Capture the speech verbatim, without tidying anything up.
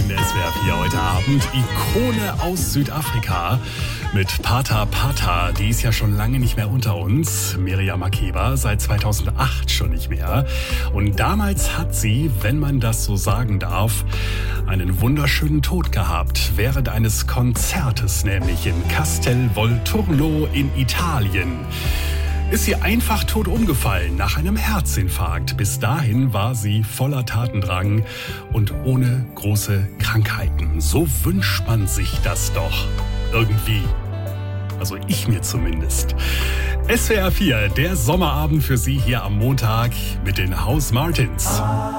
in S W R vier heute Abend. Ikone aus Südafrika mit Pata Pata. Die ist ja schon lange nicht mehr unter uns. Miriam Makeba, seit zweitausendacht schon nicht mehr. Und damals hat sie, wenn man das so sagen darf, einen wunderschönen Tod gehabt. Während eines Konzertes, nämlich in Castel Volturno in Italien. Ist sie einfach tot umgefallen nach einem Herzinfarkt. Bis dahin war sie voller Tatendrang und ohne große Krankheiten. So wünscht man sich das doch irgendwie. Also ich mir zumindest. S W R vier, der Sommerabend für Sie hier am Montag mit den House Martins.